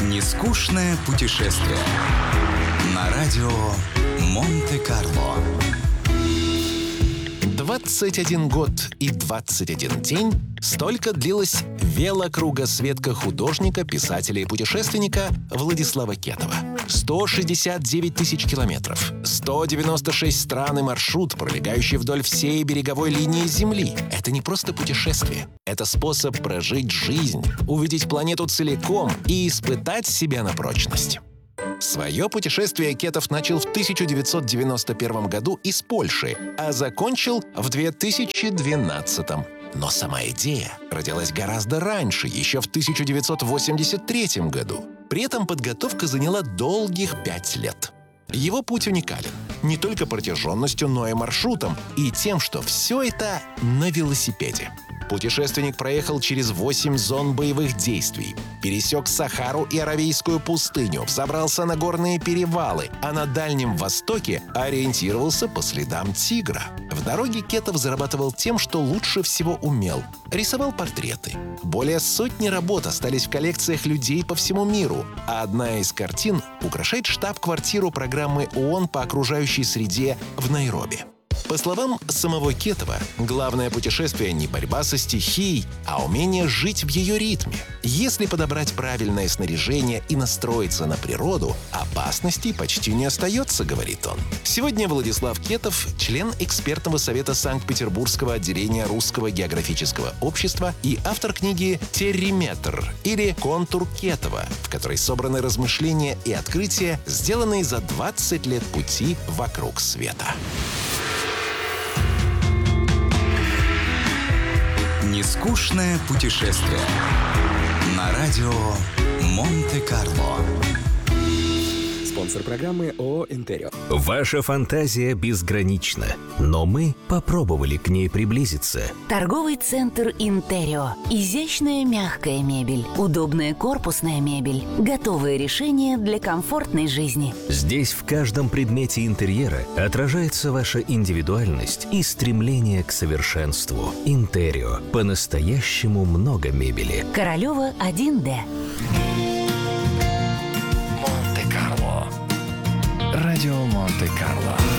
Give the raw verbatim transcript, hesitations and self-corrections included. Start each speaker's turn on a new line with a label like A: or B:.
A: Нескучное путешествие на радио Монте-Карло.
B: двадцать один год и двадцать один день — столько длилась велокругосветка художника, писателя и путешественника Владислава Кетова. сто шестьдесят девять тысяч километров, сто девяносто шесть стран и маршрут, пролегающий вдоль всей береговой линии Земли. Это не просто путешествие. Это способ прожить жизнь, увидеть планету целиком и испытать себя на прочность. Свое путешествие Кетов начал в тысяча девятьсот девяносто первом году из Польши, а закончил в две тысячи двенадцатом. Но сама идея родилась гораздо раньше, еще в тысяча девятьсот восемьдесят третьем году. При этом подготовка заняла долгих пять лет. Его путь уникален не только протяженностью, но и маршрутом, и тем, что все это на велосипеде. Путешественник проехал через восемь зон боевых действий, пересек Сахару и Аравийскую пустыню, взобрался на горные перевалы, а на Дальнем Востоке ориентировался по следам тигра. В дороге Кетов зарабатывал тем, что лучше всего умел. Рисовал портреты. Более сотни работ остались в коллекциях людей по всему миру, а одна из картин украшает штаб-квартиру программы ООН по окружающей среде в Найроби. По словам самого Кетова, главное путешествие не борьба со стихией, а умение жить в ее ритме. Если подобрать правильное снаряжение и настроиться на природу, опасностей почти не остается, говорит он. Сегодня Владислав Кетов – член экспертного совета Санкт-Петербургского отделения Русского географического общества и автор книги «Терриметр» или «Контур Кетова», в которой собраны размышления и открытия, сделанные за двадцать лет пути вокруг света.
A: Нескучное путешествие на радио Монте-Карло.
C: Спонсор программы ООО «Интерио».
D: Ваша фантазия безгранична, но мы попробовали к ней приблизиться.
E: Торговый центр «Интерио». Изящная мягкая мебель, удобная корпусная мебель, готовые решения для комфортной жизни.
D: Здесь в каждом предмете интерьера отражается ваша индивидуальность и стремление к совершенству. «Интерио». По-настоящему много мебели.
E: Королева один Д.
B: Радио Монте-Карло.